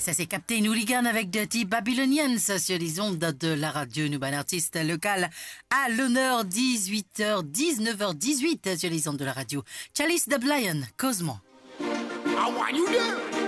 ça c'est Captain Hooligan avec Dirty Babylonians sur les ondes de la radio. Nous, un artiste local à l'honneur, 18h, 19h18 sur les ondes de la radio. Chalice the Lion, Cosmo. I want you there.